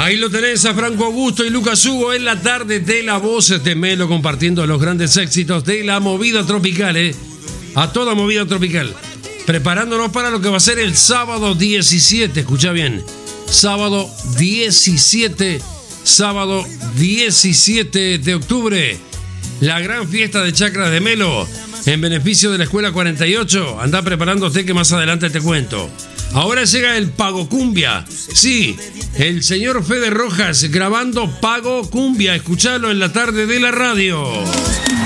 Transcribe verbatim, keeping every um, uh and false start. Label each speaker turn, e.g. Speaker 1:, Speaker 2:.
Speaker 1: Ahí lo tenés a Franco Augusto y Lucas Hugo en la tarde de La Voz de Melo, compartiendo los grandes éxitos de la movida tropical, ¿eh? A toda movida tropical. Preparándonos para lo que va a ser el sábado diecisiete, escucha bien. Sábado diecisiete, sábado diecisiete de octubre. La gran fiesta de Chacras de Melo, en beneficio de la Escuela cuarenta y ocho. Anda preparándote que más adelante te cuento. Ahora llega el Pago Cumbia. Sí, el señor Fede Rojas grabando Pago Cumbia. Escuchalo en la tarde de la radio.